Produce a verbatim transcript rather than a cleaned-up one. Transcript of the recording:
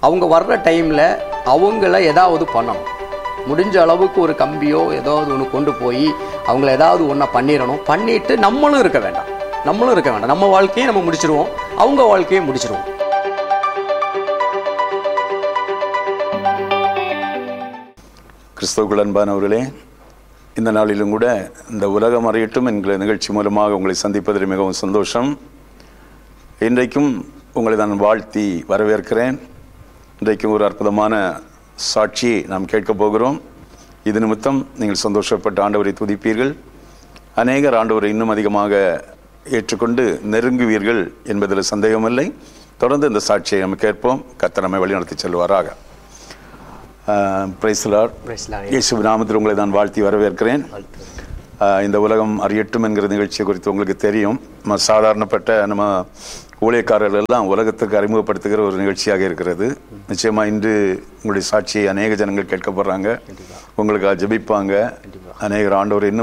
அவங்க வர்ற டைமில் அவங்கள ஏதாவது பண்ணணும். முடிஞ்ச அளவுக்கு ஒரு கம்பியோ ஏதாவது ஒன்று கொண்டு போய் அவங்கள ஏதாவது ஒன்றா பண்ணிடணும். பண்ணிவிட்டு நம்மளும் இருக்க வேண்டாம் நம்மளும் இருக்க வேண்டாம் நம்ம வாழ்க்கையை நம்ம முடிச்சிருவோம், அவங்க வாழ்க்கையை முடிச்சிருவோம். கிறிஸ்துவுக்குள் அன்பானவர்களே, இந்த நாளிலும் கூட இந்த உலகம் அறியட்டும் என்கிற நிகழ்ச்சி மூலமாக உங்களை சந்திப்பதில் மிகவும் சந்தோஷம். இன்றைக்கும் உங்களை நான் வாழ்த்தி வரவேற்கிறேன். இன்றைக்கும் ஒரு அற்புதமான சாட்சியை நாம் கேட்கப் போகிறோம். இது நிமித்தம் நீங்கள் சந்தோஷப்பட்ட ஆண்டவரை துதிப்பீர்கள். அநேகர் ஆண்டவரை இன்னும் அதிகமாக ஏற்றுக்கொண்டு நெருங்குவீர்கள் என்பதில் சந்தேகமில்லை. தொடர்ந்து இந்த சாட்சியை நம்ம கேட்போம். கர்த்தர் நம்மை வழிநடத்தி செல்வாராக. Praise the Lord. இயேசுவின் நாமத்தில் உங்களை நான் வாழ்த்தி வரவேற்கிறேன். இந்த உலகம் அறியட்டும் என்கிற நிகழ்ச்சியை குறித்து உங்களுக்கு தெரியும். நம்ம சாதாரணப்பட்ட நம்ம ஊழியக்காரர்கள் எல்லாம் உலகத்துக்கு அறிமுகப்படுத்துகிற ஒரு நிகழ்ச்சியாக இருக்கிறது. நிச்சயமாக இன்று உங்களுடைய சாட்சியை அநேக ஜனங்கள் கேட்க போகிறாங்க, உங்களுக்கு ஜெபிப்பாங்க. அநேகர் ஆண்டவர் இன்னும்